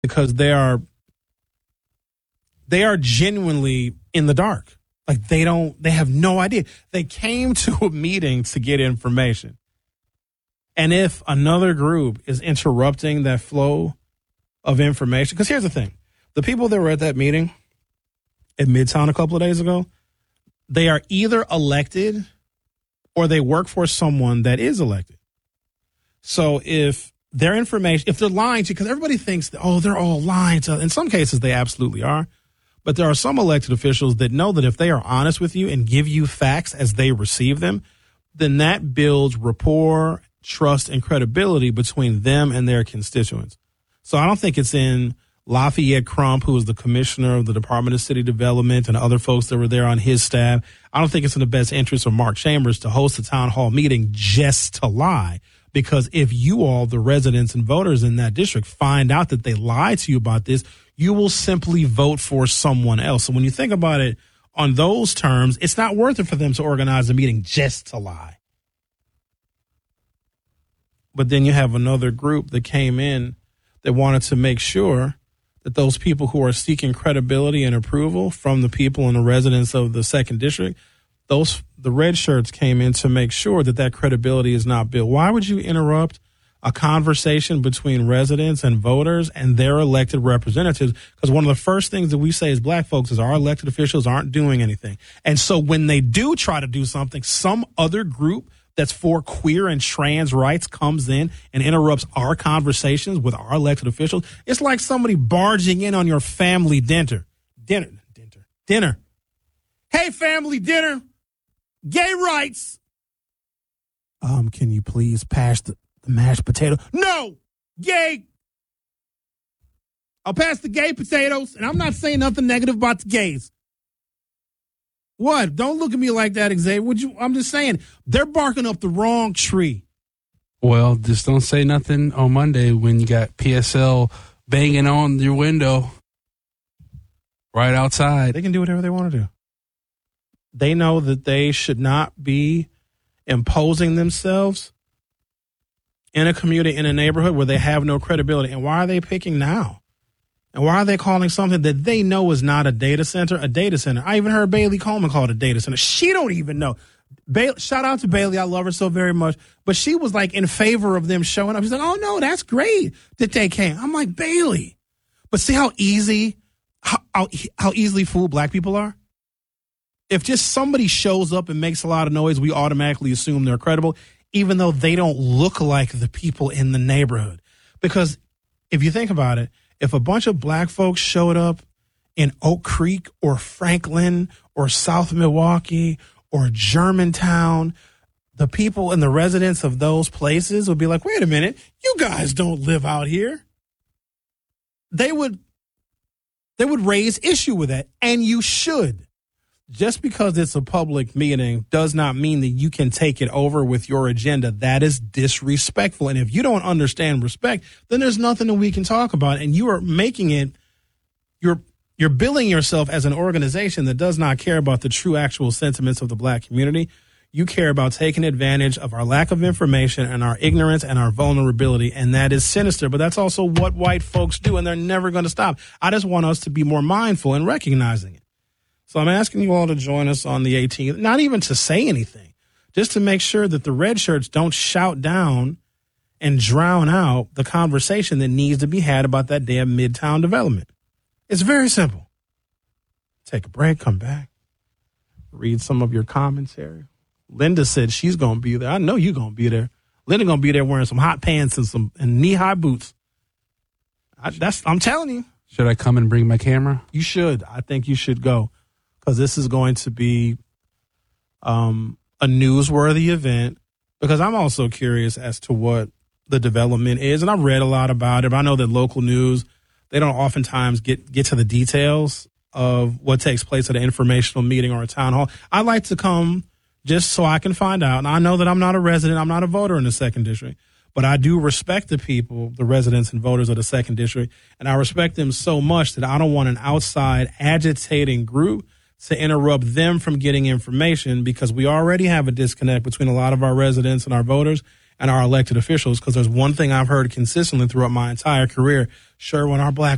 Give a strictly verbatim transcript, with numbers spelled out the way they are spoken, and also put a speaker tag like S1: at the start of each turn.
S1: because they are they are genuinely in the dark. Like they don't, they have no idea. They came to a meeting to get information. And if another group is interrupting that flow of information, because here's the thing, the people that were at that meeting at Midtown a couple of days ago, they are either elected or they work for someone that is elected. So if their information, if they're lying to you, because everybody thinks, that, oh, they're all lying to, in some cases they absolutely are. But there are some elected officials that know that if they are honest with you and give you facts as they receive them, then that builds rapport, trust, and credibility between them and their constituents. So I don't think it's in Lafayette Crump, who is the commissioner of the Department of City Development, and other folks that were there on his staff. I don't think it's in the best interest of Mark Chambers to host a town hall meeting just to lie. Because if you all, the residents and voters in that district, find out that they lied to you about this, you will simply vote for someone else. So when you think about it on those terms, it's not worth it for them to organize a meeting just to lie. But then you have another group that came in that wanted to make sure that those people who are seeking credibility and approval from the people and the residents of the second district, those the red shirts came in to make sure that that credibility is not built. Why would you interrupt a conversation between residents and voters and their elected representatives? Because one of the first things that we say as black folks is our elected officials aren't doing anything. And so when they do try to do something, some other group that's for queer and trans rights comes in and interrupts our conversations with our elected officials. It's like somebody barging in on your family dinner. Dinner. Dinner. Dinner. Hey, family dinner. Gay rights. Um, can you please pass the, the mashed potato? No, gay. I'll pass the gay potatoes, and I'm not saying nothing negative about the gays. What? Don't look at me like that, Xavier. Would you? I'm just saying they're barking up the wrong tree.
S2: Well, just don't say nothing on Monday when you got P S L banging on your window right outside.
S1: They can do whatever they want to do. They know that they should not be imposing themselves in a community, in a neighborhood where they have no credibility. And why are they picking now? And why are they calling something that they know is not a data center a data center? I even heard Bailey Coleman call it a data center. She don't even know. Bailey, shout out to Bailey. I love her so very much. But she was like in favor of them showing up. She's like, oh, no, that's great that they came. I'm like, Bailey. But see how easy, how, how, how easily fooled black people are? If just somebody shows up and makes a lot of noise, we automatically assume they're credible, even though they don't look like the people in the neighborhood. Because if you think about it, if a bunch of black folks showed up in Oak Creek or Franklin or South Milwaukee or Germantown, the people and the residents of those places would be like, wait a minute, you guys don't live out here. They would, they would raise issue with that, and you should. Just because it's a public meeting does not mean that you can take it over with your agenda. That is disrespectful. And if you don't understand respect, then there's nothing that we can talk about. And you are making it, you're you're billing yourself as an organization that does not care about the true actual sentiments of the black community. You care about taking advantage of our lack of information and our ignorance and our vulnerability. And that is sinister. But that's also what white folks do, and they're never going to stop. I just want us to be more mindful in recognizing it. So I'm asking you all to join us on the eighteenth, not even to say anything, just to make sure that the red shirts don't shout down and drown out the conversation that needs to be had about that damn Midtown development. It's very simple. Take a break, come back, read some of your commentary. Linda said she's going to be there. I know you're going to be there. Linda going to be there wearing some hot pants and some and knee-high boots. I, that's I'm telling you.
S2: Should I come and bring my camera?
S1: You should. I think you should go. Because this is going to be um, a newsworthy event. Because I'm also curious as to what the development is. And I've read a lot about it. But I know that local news, they don't oftentimes get, get to the details of what takes place at an informational meeting or a town hall. I like to come just so I can find out. And I know that I'm not a resident. I'm not a voter in the second district. But I do respect the people, the residents and voters of the second district. And I respect them so much that I don't want an outside agitating group to interrupt them from getting information, because we already have a disconnect between a lot of our residents and our voters and our elected officials. Because there's one thing I've heard consistently throughout my entire career. Sure, when our black